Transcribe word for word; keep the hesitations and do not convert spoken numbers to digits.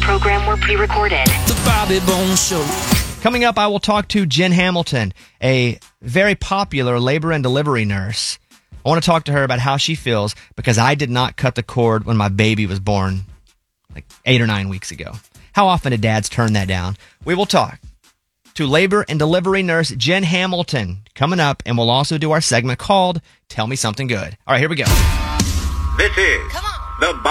program were pre-recorded. The Bobby Bones Show. Coming up, I will talk to Jen Hamilton, a very popular labor and delivery nurse. I want to talk to her about how she feels because I did not cut the cord when my baby was born like eight or nine weeks ago. How often do dads turn that down? We will talk to labor and delivery nurse Jen Hamilton coming up, and we'll also do our segment called Tell Me Something Good. All right, here we go. This is the